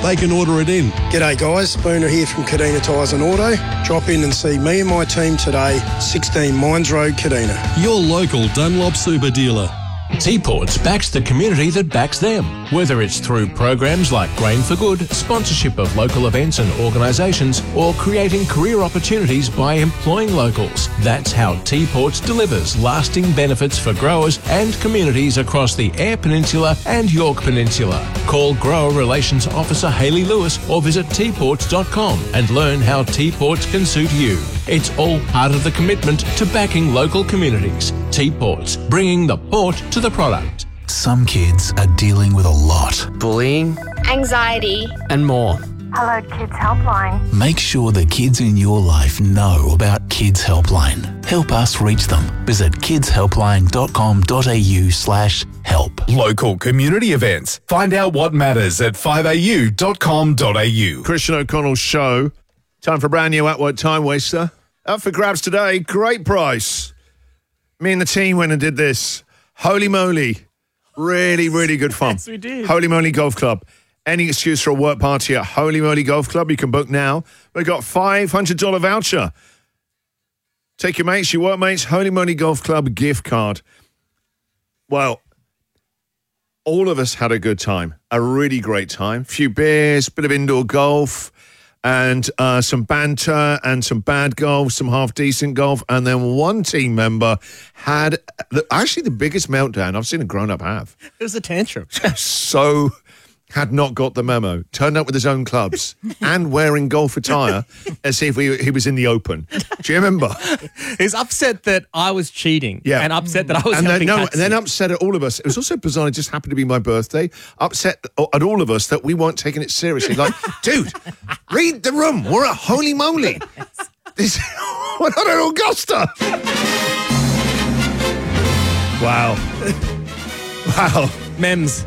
they can order it in. G'day guys, Spooner here from Kadina Tyres and Auto. Drop in and see me and my team today, 16 Mines Road, Kadina. Your local Dunlop super dealer. T-Ports backs the community that backs them. Whether it's through programs like Grain for Good, sponsorship of local events and organisations, or creating career opportunities by employing locals. That's how T-Ports delivers lasting benefits for growers and communities across the Eyre Peninsula and York Peninsula. Call Grower Relations Officer Hayley Lewis or visit tports.com and learn how T-Ports can suit you. It's all part of the commitment to backing local communities. T-Ports, bringing the port to the product. Some kids are dealing with a lot. Bullying, anxiety, and more. Hello Kids Helpline. Make sure the kids in your life know about Kids Helpline. Help us reach them. Visit kidshelpline.com.au/help. Local community events. Find out what matters at 5au.com.au. Christian O'Connell Show. Time for a brand new At Work Time Waster. Up for grabs today. Great price. Me and the team went and did this. Holy moly. Really, really good fun. Yes, we did. Holy Moly Golf Club. Any excuse for a work party at Holy Moly Golf Club, you can book now. We've got $500 voucher. Take your mates, your workmates, Holy Moly Golf Club gift card. Well, all of us had a good time. A really great time. Few beers, bit of indoor golf, and some banter and some bad golf, some half-decent golf. And then one team member had actually the biggest meltdown I've seen a grown-up have. It was a tantrum. So had not got the memo. Turned up with his own clubs and wearing golf attire as if he was in the Open. Do you remember? He's upset that I was cheating. Yeah. And upset that I was and helping then, Patsy. and then upset at all of us. It was also bizarre. It just happened to be my birthday. Upset at all of us that we weren't taking it seriously. Like, dude, read the room. We're at Holy Moly. We're not at Augusta. Wow. Wow. Mems.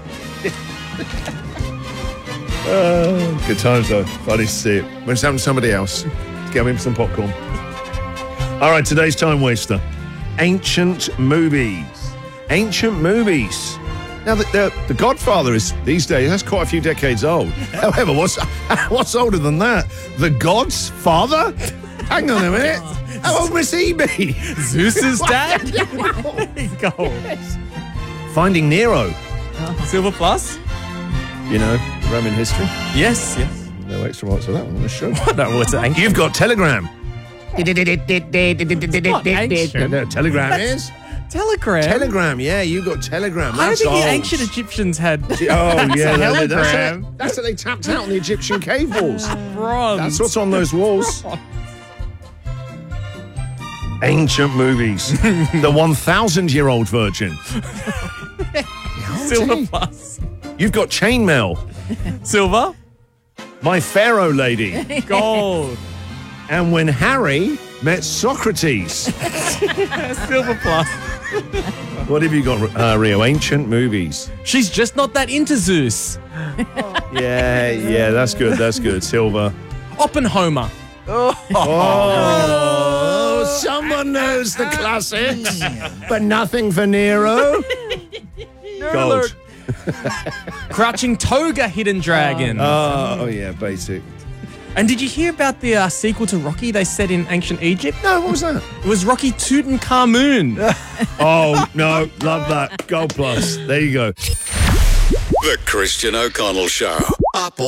Good times though. Funny to see it. When it's happened to somebody else, get me some popcorn. All right, today's time waster. Ancient movies. Ancient movies. Now, the Godfather is, these days, that's quite a few decades old. However, what's older than that? The God's father? Hang on a minute. How old must he be? Zeus's dad? Go. Finding Nero. Silver Plus? You know, Roman history. Yes. No extra marks for that one on the show. No, what's it? You've got Telegram. Not ancient. No, Telegram is. Telegram? Telegram, yeah, you got Telegram. I don't That's think the old. ancient Egyptians had. Oh, yeah, telegram. that's what they tapped out on the Egyptian cave walls. Bronze. That's what's on those walls. Ancient movies. The 1,000-year-old virgin. Silver Plus. You've got Chainmail. Silver. My Pharaoh Lady. Gold. And When Harry Met Socrates. Silver Plus. What have you got, Rio? Ancient movies. She's just not that into Zeus. Yeah, that's good. Silver. Oppenheimer. Oh, someone knows the classics, but nothing for Nero. Gold. Crouching Toga, Hidden Dragon. Oh, yeah, basic. And did you hear about the sequel to Rocky they set in ancient Egypt? No, what was that? It was Rocky Tutankhamun. Oh, no, love that. Gold Plus. There you go. The Christian O'Connell Show. Up